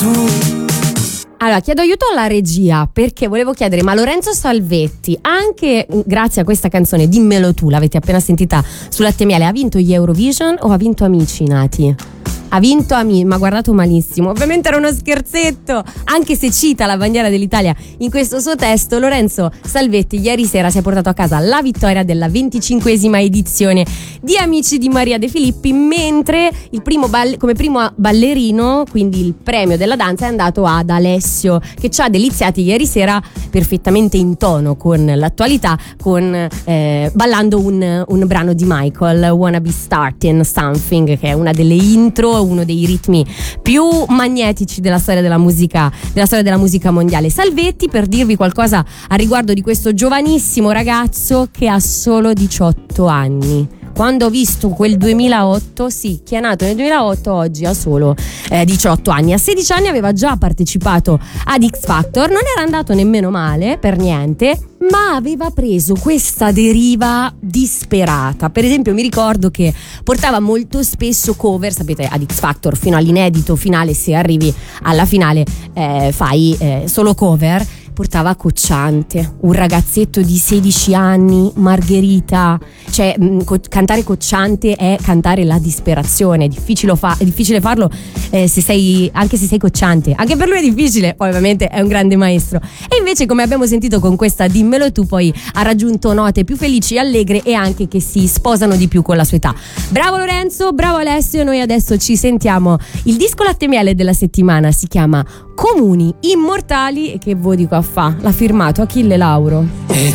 Allora, chiedo aiuto alla regia perché volevo chiedere, ma Lorenzo Salvetti, anche grazie a questa canzone, dimmelo tu, l'avete appena sentita su Latte e Miele, ha vinto gli Eurovision o ha vinto Amici Nati? Ha vinto Amici, ma guardato malissimo, ovviamente era uno scherzetto, anche se cita la bandiera dell'Italia in questo suo testo. Lorenzo Salvetti ieri sera si è portato a casa la vittoria della 25esima edizione di Amici di Maria De Filippi, mentre il come primo ballerino, quindi il premio della danza, è andato ad Alessio, che ci ha deliziati ieri sera perfettamente in tono con l'attualità, ballando un brano di Michael, Wanna Be Starting Something, che è una delle intro, uno dei ritmi più magnetici della storia della musica mondiale. Salvetti, per dirvi qualcosa a riguardo di questo giovanissimo ragazzo che ha solo 18 anni. Quando ho visto quel 2008, sì, chi è nato nel 2008 oggi ha solo 18 anni. A 16 anni aveva già partecipato ad X Factor, non era andato nemmeno male per niente, ma aveva preso questa deriva disperata. Per esempio mi ricordo che portava molto spesso cover, sapete, ad X Factor fino all'inedito finale, se arrivi alla finale fai solo cover. Portava Cocciante, un ragazzetto di 16 anni, Margherita, cioè cantare Cocciante è cantare la disperazione, è difficile farlo anche se sei Cocciante, anche per lui è difficile, poi ovviamente è un grande maestro. E invece, come abbiamo sentito con questa Dimmelo tu, poi ha raggiunto note più felici, allegre e anche che si sposano di più con la sua età. Bravo Lorenzo, bravo Alessio, noi adesso ci sentiamo il disco Latte e Miele della settimana, si chiama Comuni Immortali, e che voi dico a fa? L'ha firmato Achille Lauro.